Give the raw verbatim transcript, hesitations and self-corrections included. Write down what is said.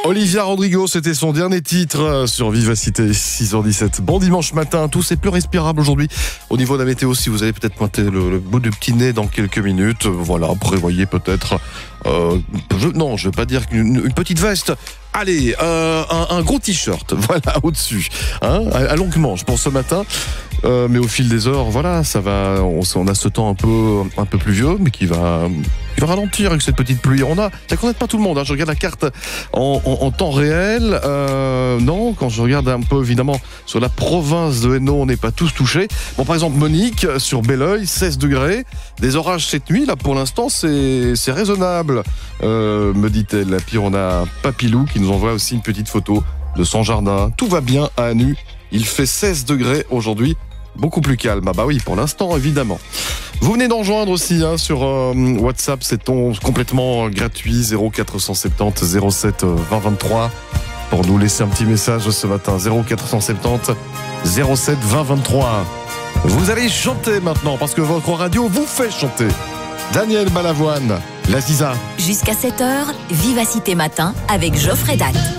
Olivia Rodrigo, c'était son dernier titre sur Vivacité, six heures dix-sept. Bon dimanche matin, tout c'est plus respirable aujourd'hui. Au niveau de la météo, si vous allez peut-être pointer le, le bout du petit nez dans quelques minutes, voilà, prévoyez peut-être... Euh, je, non, je vais pas dire une, une petite veste. Allez, euh, un, un gros t-shirt, voilà, au-dessus, hein, à, à longue manche pour ce matin. Euh, mais au fil des heures, voilà, ça va. On, on a ce temps un peu, un peu pluvieux, mais qui va, qui va ralentir avec cette petite pluie. On a, ça connaît pas tout le monde. Hein, je regarde la carte en, en, en temps réel. Euh, non, quand je regarde un peu, évidemment, sur la province de Hainaut, on n'est pas tous touchés. Bon, par exemple, Monique sur Belleuil, seize degrés, des orages cette nuit. Là, pour l'instant, c'est, c'est raisonnable, euh, me dit-elle. Puis on a Papilou qui nous envoie aussi une petite photo de son jardin. Tout va bien à Anu. Il fait seize degrés aujourd'hui. Beaucoup plus calme. Ah bah oui, pour l'instant, évidemment. Vous venez d'en rejoindre aussi hein, sur euh, WhatsApp, c'est ton complètement gratuit, zéro quatre cent soixante-dix zéro sept vingt vingt-trois pour nous laisser un petit message ce matin, zéro quatre cent soixante-dix zéro sept vingt vingt-trois. Vous allez chanter maintenant parce que votre radio vous fait chanter. Daniel Balavoine, la Ziza. Jusqu'à sept heures, Vivacité Matin avec Geoffrey Dac.